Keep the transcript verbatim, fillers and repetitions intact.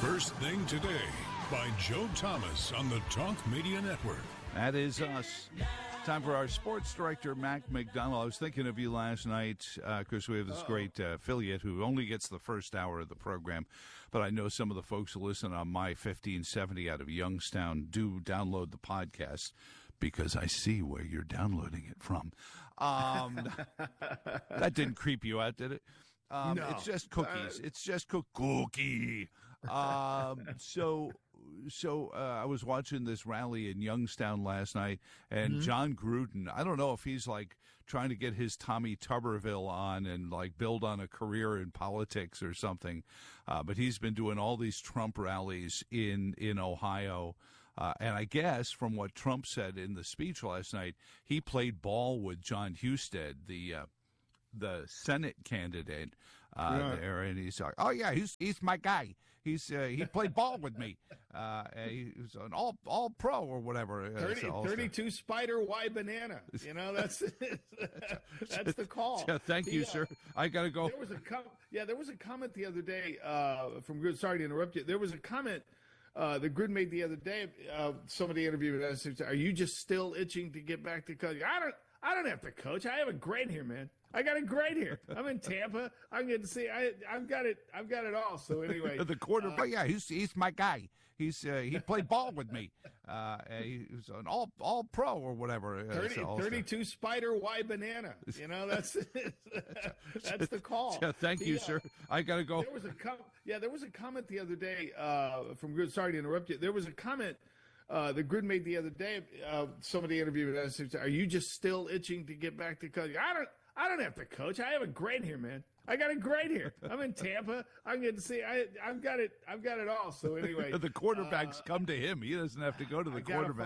First Thing Today by Joe Thomas on the Talk Media Network. That is us. Time for our sports director, Mac McDonald. I was thinking of you last night because uh, we have this Uh-oh. great uh, affiliate who only gets the first hour of the program. But I know some of the folks who listen on My fifteen seventy out of Youngstown do download the podcast because I see where you're downloading it from. Um, that didn't creep you out, did it? Um, no. It's just cookies. It's just cook- cookie. Um, so, so uh, I was watching this rally in Youngstown last night, and mm-hmm. John Gruden, I don't know if he's like trying to get his Tommy Tuberville on and like build on a career in politics or something, uh, but he's been doing all these Trump rallies in, in Ohio. Uh, and I guess from what Trump said in the speech last night, he played ball with John Husted, the uh, the Senate candidate uh, yeah. there, and he's like, "Oh yeah, he's he's my guy. He's uh, he played ball with me. Uh, he was an all all pro or whatever." thirty, thirty-two Spider Y banana. You know that's that's the call. Yeah, thank you, yeah. sir. I gotta go. There was a com- yeah, there was a comment the other day uh, from Gruden. Sorry to interrupt you. There was a comment. Uh, that Gruden made the other day. Uh, somebody interviewed us. Are you just still itching to get back to coaching? I don't. I don't have to coach. I have a grade here, man. I got a grade here. I'm in Tampa. I'm getting to see. I, I've got it. I've got it all. So anyway, the quarterback. Uh, yeah, he's he's my guy. He's uh, he played ball with me. Uh, he was an all all pro or whatever. thirty, thirty-two Spider Y banana. You know that's that's the call. Yeah, thank you, yeah. sir. I gotta go. There was a com- yeah. There was a comment the other day uh, from Gruden. Sorry to interrupt you. There was a comment. Uh, the Gruden made the other day. Uh, somebody interviewed us. Are you just still itching to get back to coaching? I don't. I don't have to coach. I have a grade here, man. I got a grade here. I'm in Tampa. I'm getting to see. I, I've got it. I've got it all. So anyway, the quarterbacks uh, come to him. He doesn't have to go to the quarterback.